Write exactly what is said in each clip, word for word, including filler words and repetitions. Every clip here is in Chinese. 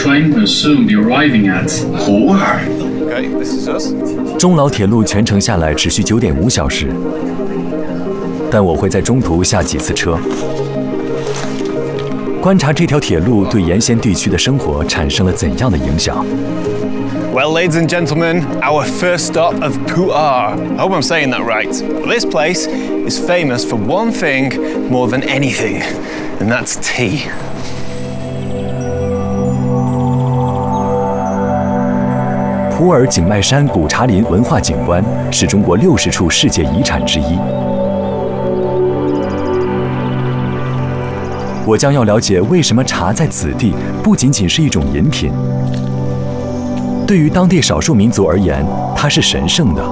train will soon be arriving at 普洱。 Okay, this is us. 中老铁路全程下来只需九点五小时，但我会在中途下几次车，观察这条铁路对沿线地区的生活产生了怎样的影响。 Well, ladies and gentlemen, our first stop of Pu'er. I hope I'm saying that right. This place is famous for one thing more than anything, and that's tea. 普洱景迈山古茶林文化景观是中国六十处世界遗产之一。我将要了解为什么茶在此地不仅仅是一种饮品。 对于当地少数民族而言，它是神圣的。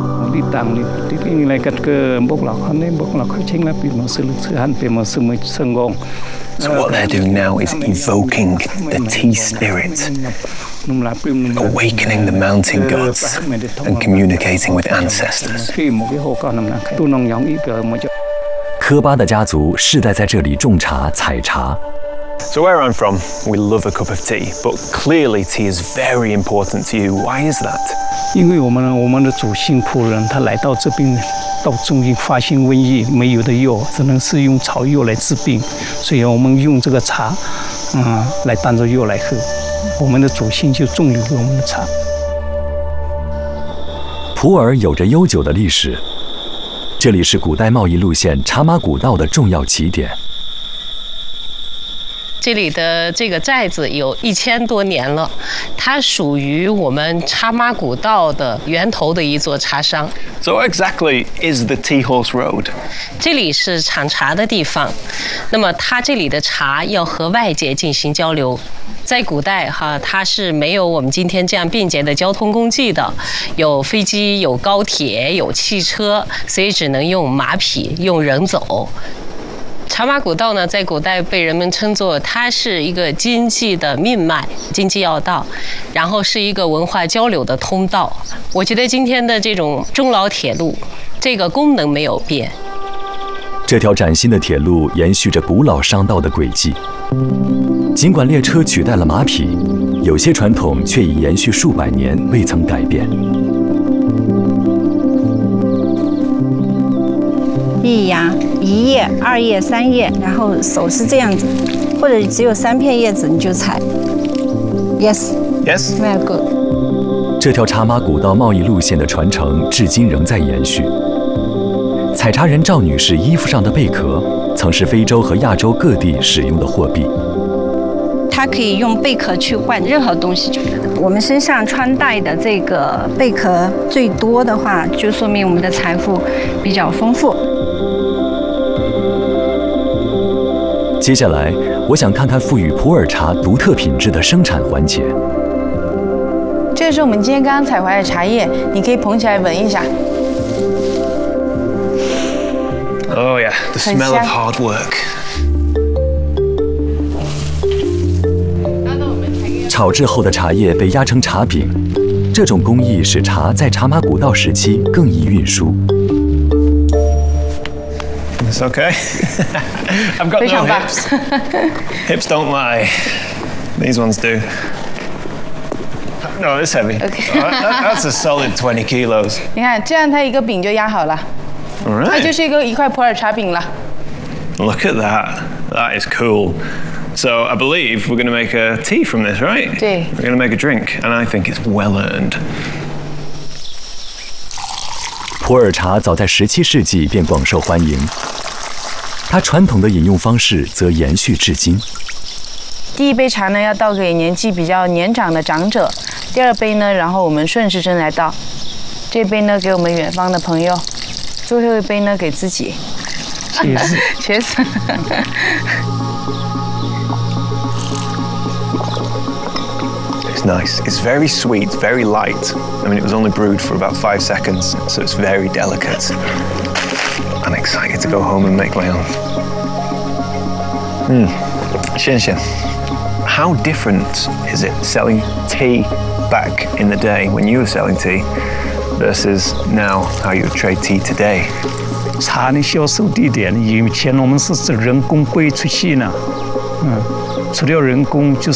So what they're doing now is evoking the tea spirit, awakening the mountain gods, and communicating with ancestors. 科巴的家族世代在这里种茶、采茶。 So where I'm from, we love a cup of tea, but clearly tea is very important to you. Why is that? 因为我们我们的祖先仆人他来到这边，到中间发现瘟疫，没有的药，只能是用草药来治病，所以我们用这个茶，嗯，来当做药来喝。我们的祖先就种留给我们的茶。 普洱有着悠久的历史，这里是古代贸易路线茶马古道的重要起点。 这里的这个寨子有一千多年了，它属于我们茶马古道的源头的一座茶商。 So what exactly is the Tea Horse Road? 这里是产茶的地方，那么它这里的茶要和外界进行交流。在古代哈，它是没有我们今天这样便捷的交通工具的，有飞机、有高铁、有汽车，所以只能用马匹、用人走。 茶马古道呢，在古代被人们称作它是一个经济的命脉、经济要道，然后是一个文化交流的通道。我觉得今天的这种中老铁路，这个功能没有变。 这条崭新的铁路延续着古老商道的轨迹，尽管列车取代了马匹，有些传统却已延续数百年未曾改变。 一芽一叶、二叶、三叶，然后手是这样子，或者只有三片叶子你就采。Yes. Yes. Very good. 这条茶马古道贸易路线的传承至今仍在延续。采茶人赵女士衣服上的贝壳，曾是非洲和亚洲各地使用的货币。 它可以用贝壳去换任何东西。我们身上穿戴的这个贝壳最多的话，就说明我们的财富比较丰富。 接下来，我想看看赋予普洱茶独特品质的生产环节。 这是我们今天刚刚采回来的茶叶，你可以捧起来闻一下。 Oh yeah, the smell of hard work. 炒制后的茶叶被压成茶饼，这种工艺使茶在茶马古道时期更易运输。 It's okay. I've got no hips. Hips don't lie. These ones do. No, it's heavy. Okay. that, that's a solid twenty kilos. 你看，这样它一个饼就压好了， All 它就 right. 是一个一块普洱茶饼了。 Look at that. That is cool. So I believe we're going to make a tea from this, right? 对。 We're going to make a drink, and I think it's well earned. 普洱茶早在十七世纪便广受欢迎，它传统的饮用方式则延续至今。 第一杯茶呢，要倒给年纪比较年长的长者；第二杯呢，然后我们顺时针来倒。这杯呢，给我们远方的朋友；最后一杯呢，给自己。 Cheers. Cheers. It's nice. It's very sweet, very light. I mean, it was only brewed for about five seconds, so it's very delicate. I'm excited to go home and make my own. Hmm. Xianxian, how different is it selling tea back in the day when you were selling tea versus now how you trade tea today? 茶的销售地点以前我们是指人工归出去呢，嗯，除了人工就是。